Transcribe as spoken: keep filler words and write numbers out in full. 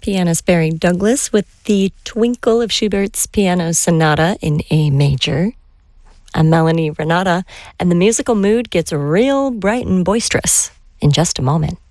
pianist Barry Douglas with the Twinkle of Schubert's Piano Sonata in A major. I'm Melanie Renata, and the musical mood gets real bright and boisterous in just a moment.